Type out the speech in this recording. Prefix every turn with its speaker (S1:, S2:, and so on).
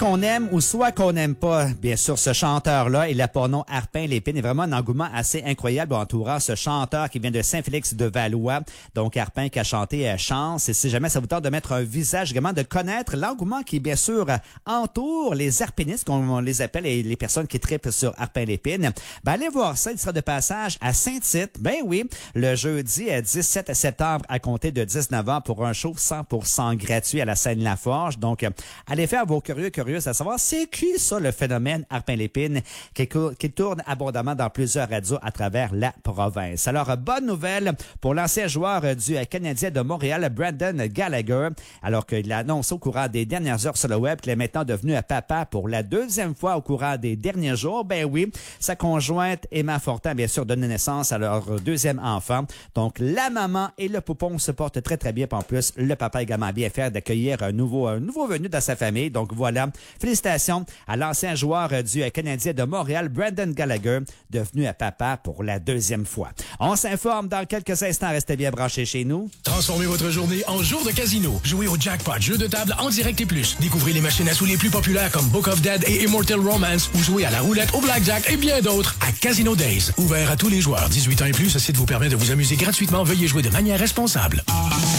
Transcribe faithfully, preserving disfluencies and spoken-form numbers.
S1: qu'on aime ou soit qu'on n'aime pas, bien sûr, ce chanteur-là, il a pour nom Arpin Lépine, est vraiment un engouement assez incroyable entourant ce chanteur qui vient de Saint-Félix-de-Valois. Donc, Arpin qui a chanté euh, Chance. Et si jamais ça vous tente de mettre un visage, également de connaître l'engouement qui, bien sûr, entoure les arpinistes, comme on les appelle, et les personnes qui trippent sur Arpin Lépine, ben, allez voir ça. Il sera de passage à Saint-Tite. Ben oui, le jeudi dix-sept septembre à compter de dix-neuf ans pour un show cent pour cent gratuit à la scène La Forge. Donc, allez faire vos curieux, curieux à savoir c'est qui ça, le phénomène Arpin Lépine qui, qui tourne abondamment dans plusieurs radios à travers la province. Alors, bonne nouvelle pour l'ancien joueur du Canadien de Montréal, Brendan Gallagher, alors qu'il a annoncé au courant des dernières heures sur le web qu'il est maintenant devenu papa pour la deuxième fois au courant des derniers jours. Ben oui, sa conjointe Emma Fortin, bien sûr, donne naissance à leur deuxième enfant. Donc, la maman et le poupon se portent très, très bien. En plus, le papa également bien fier d'accueillir un nouveau, un nouveau venu dans sa famille. Donc, voilà. Félicitations à l'ancien joueur du Canadien de Montréal, Brendan Gallagher, devenu papa pour la deuxième fois. On s'informe dans quelques instants. Restez bien branchés chez nous.
S2: Transformez votre journée en jour de casino. Jouez au jackpot, jeu de table en direct et plus. Découvrez les machines à sous les plus populaires comme Book of Dead et Immortal Romance ou jouez à la roulette, au blackjack et bien d'autres à Casino Days. Ouvert à tous les joueurs. dix-huit ans et plus, ce site vous permet de vous amuser gratuitement. Veuillez jouer de manière responsable.